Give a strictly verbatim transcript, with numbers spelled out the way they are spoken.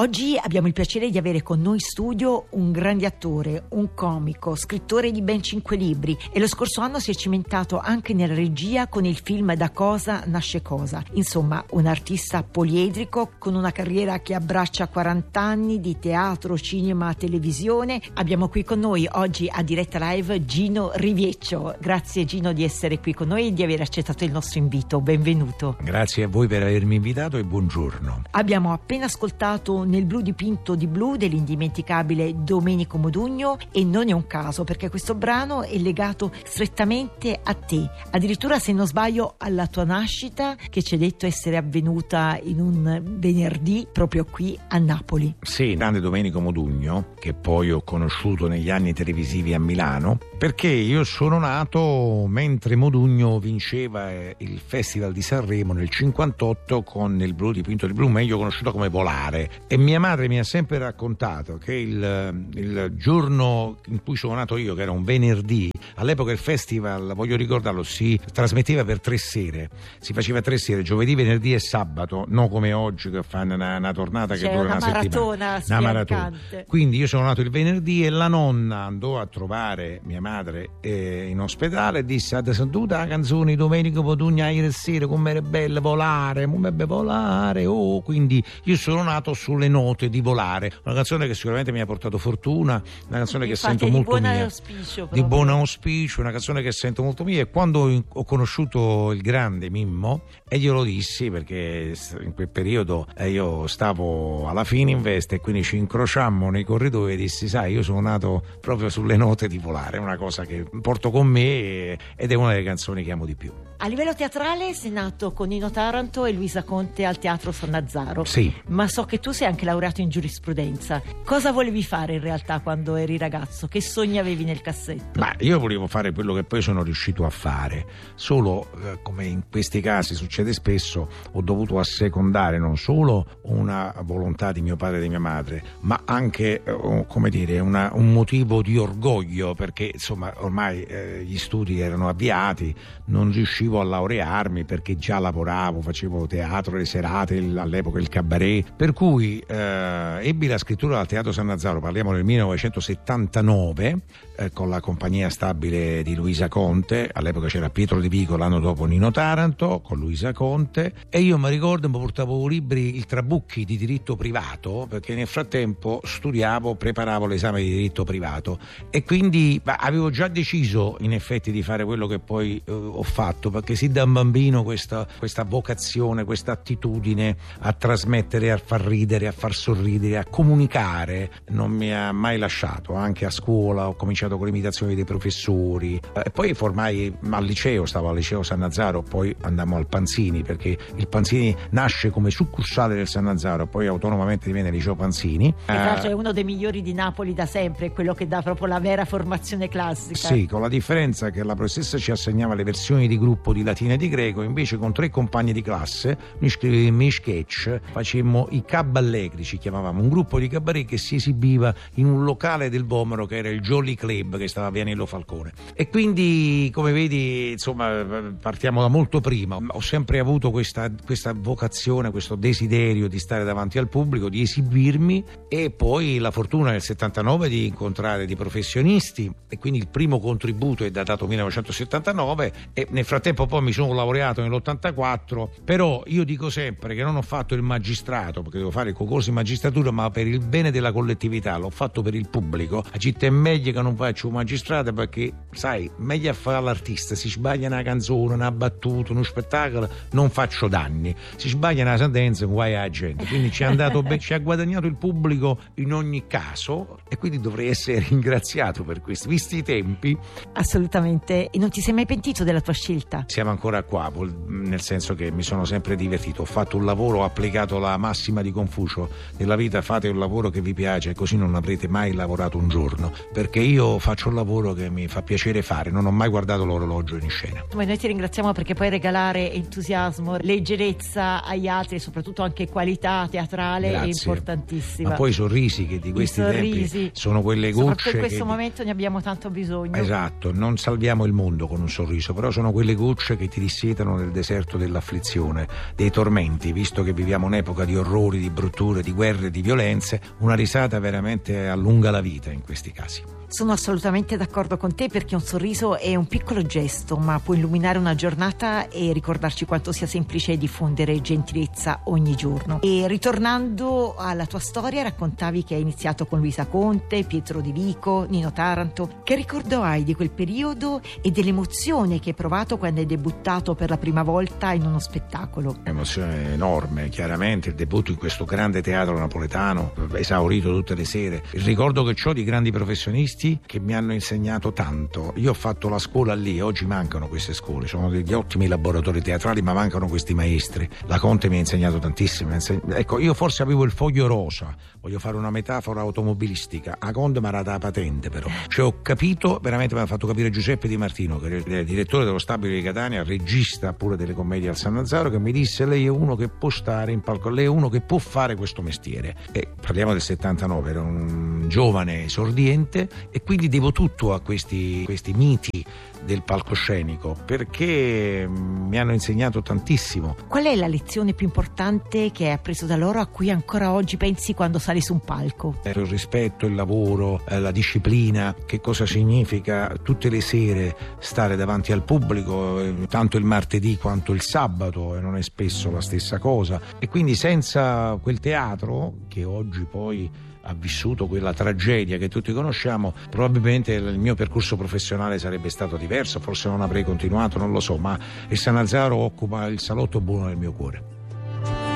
Oggi abbiamo il piacere di avere con noi in studio un grande attore, un comico, scrittore di ben cinque libri, e lo scorso anno si è cimentato anche nella regia con il film Da cosa nasce cosa. Insomma, un artista poliedrico con una carriera che abbraccia quaranta anni di teatro, cinema, televisione. Abbiamo qui con noi oggi a diretta live Gino Rivieccio. Grazie Gino di essere qui con noi e di aver accettato il nostro invito. Benvenuto. Grazie a voi per avermi invitato e buongiorno. Abbiamo appena ascoltato Nel blu dipinto di blu dell'indimenticabile Domenico Modugno, e non è un caso perché questo brano è legato strettamente a te, addirittura, se non sbaglio, alla tua nascita, che ci hai detto essere avvenuta in un venerdì proprio qui a Napoli. Sì, grande Domenico Modugno, che poi ho conosciuto negli anni televisivi a Milano, perché io sono nato mentre Modugno vinceva il Festival di Sanremo nel cinquantotto con Nel blu dipinto di blu, meglio conosciuto come Volare. E mia madre mi ha sempre raccontato che il, il giorno in cui sono nato io, che era un venerdì, all'epoca il festival, voglio ricordarlo, si trasmetteva per tre sere, si faceva tre sere, giovedì, venerdì e sabato, non come oggi che fanno una, una tornata cioè, che dura una, una maratona settimana, una maratona. Quindi io sono nato il venerdì e la nonna andò a trovare mia madre eh, in ospedale e disse: "Avete sentito la canzone di Domenico Modugno ieri sera, com'era bella, Volare, come volare, oh". Quindi io sono nato sulle note di Volare, una canzone che sicuramente mi ha portato fortuna, una canzone che Infatti, sento molto mia, auspicio, di buon auspicio, una canzone che sento molto mia. E quando ho conosciuto il grande Mimmo, e glielo dissi perché in quel periodo eh, io stavo alla Fininvest e quindi ci incrociammo nei corridoi e dissi: "Sai, io sono nato proprio sulle note di Volare", è una cosa che porto con me ed è una delle canzoni che amo di più. A livello teatrale sei nato con Nino Taranto e Luisa Conte al Teatro Sannazzaro. Sì. Ma so che tu sei anche laureato in giurisprudenza. Cosa volevi fare in realtà quando eri ragazzo? Che sogni avevi nel cassetto? Ma io volevo fare quello che poi sono riuscito a fare, solo eh, come in questi casi succede spesso, ho dovuto assecondare non solo una volontà di mio padre e di mia madre, ma anche eh, come dire una, un motivo di orgoglio, perché insomma ormai eh, gli studi erano avviati, non riuscivo a laurearmi perché già lavoravo, facevo teatro, le serate, il, all'epoca il cabaret, per cui eh, ebbi la scrittura al Teatro Sannazzaro, parliamo del millenovecentosettantanove, eh, con la compagnia stabile di Luisa Conte. All'epoca c'era Pietro De Vico, l'anno dopo Nino Taranto con Luisa Conte, e io mi ricordo mi portavo libri, il Trabucchi di diritto privato, perché nel frattempo studiavo, preparavo l'esame di diritto privato, e quindi bah, avevo già deciso in effetti di fare quello che poi eh, ho fatto, perché sin da un bambino questa, questa vocazione, questa attitudine a trasmettere, a far ridere, a far sorridere, a comunicare non mi ha mai lasciato. Anche a scuola ho cominciato con le imitazioni dei professori e poi formai al liceo, stavo al liceo Sannazzaro, poi andammo al Panzini, perché il Panzini nasce come succursale del Sannazzaro, poi autonomamente divenne liceo Panzini. E tra l'altro è uno dei migliori di Napoli da sempre, quello che dà proprio la vera formazione classica. Sì, con la differenza che la professoressa ci assegnava le versioni di gruppo di latino e di greco, invece con tre compagni di classe noi scrivemmo i sketch, facemmo i Cab Allegri, ci chiamavamo, un gruppo di cabaret che si esibiva in un locale del Vomero che era il Jolly Club, che stava a Vianello Falcone. E quindi, come vedi, insomma, partiamo da molto prima. Ho sempre avuto questa, questa vocazione, questo desiderio di stare davanti al pubblico, di esibirmi, e poi la fortuna nel settantanove di incontrare dei professionisti, e quindi il primo contributo è datato millenovecentosettantanove, e nel frattempo poi mi sono laureato nell'ottantaquattro. Però io dico sempre che non ho fatto il magistrato perché devo fare il concorso in magistratura, ma per il bene della collettività, l'ho fatto per il pubblico. A città è meglio che non faccio un magistrato, perché sai, meglio a fare l'artista, si sbaglia una canzone, una battuta, uno spettacolo, non faccio danni, si sbaglia una sentenza, guai alla gente. Quindi ci è andato bene, ci ha guadagnato il pubblico in ogni caso, e quindi dovrei essere ringraziato per questo, visti i tempi. Assolutamente. E non ti sei mai pentito della tua scelta? Siamo ancora qua, nel senso che mi sono sempre divertito, ho fatto un lavoro, ho applicato la massima di Confucio: nella vita fate un lavoro che vi piace, così non avrete mai lavorato un giorno, perché io faccio un lavoro che mi mi fa piacere fare, non ho mai guardato l'orologio in scena. Ma noi ti ringraziamo perché poi regalare entusiasmo, leggerezza agli altri e soprattutto anche qualità teatrale Grazie. è importantissima. Ma poi i sorrisi che di questi I sorrisi, tempi sono quelle gocce soprattutto in questo che... momento ne abbiamo tanto bisogno. Esatto, non salviamo il mondo con un sorriso, però sono quelle gocce che ti dissietano nel deserto dell'afflizione, dei tormenti, visto che viviamo un'epoca di orrori, di brutture, di guerre, di violenze. Una risata veramente allunga la vita in questi casi. Sono assolutamente d'accordo con te, perché un sorriso è un piccolo gesto, ma può illuminare una giornata e ricordarci quanto sia semplice diffondere gentilezza ogni giorno. E ritornando alla tua storia, raccontavi che hai iniziato con Luisa Conte, Pietro Di Vico, Nino Taranto. Che ricordo hai di quel periodo e dell'emozione che hai provato quando hai debuttato per la prima volta in uno spettacolo? Emozione enorme, chiaramente, il debutto in questo grande teatro napoletano, esaurito tutte le sere. Il ricordo che ho di grandi professionisti che mi hanno insegnato tanto. Io ho fatto la scuola lì, oggi mancano queste scuole, sono degli ottimi laboratori teatrali, ma mancano questi maestri. La Conte mi ha insegnato tantissimo. Ecco, io forse avevo il foglio rosa, voglio fare una metafora automobilistica. A Conte mi ha data la patente, però. Cioè ho capito, veramente mi ha fatto capire Giuseppe Di Martino, che è il direttore dello Stabile di Catania, regista pure delle commedie al Sannazaro, che mi disse: lei è uno che può stare in palco, lei è uno che può fare questo mestiere. E parliamo del settantanove, era un giovane esordiente, e quindi devo tutto a questi, questi miti del palcoscenico, perché mi hanno insegnato tantissimo. Qual è la lezione più importante che hai appreso da loro, a cui ancora oggi pensi quando sali su un palco? Il rispetto, il lavoro, la disciplina, che cosa significa tutte le sere stare davanti al pubblico, tanto il martedì quanto il sabato, e non è spesso la stessa cosa. E quindi senza quel teatro, che oggi poi ha vissuto quella tragedia che tutti conosciamo, probabilmente il mio percorso professionale sarebbe stato diverso, forse non avrei continuato, non lo so, ma il Sannazaro occupa il salotto buono del mio cuore.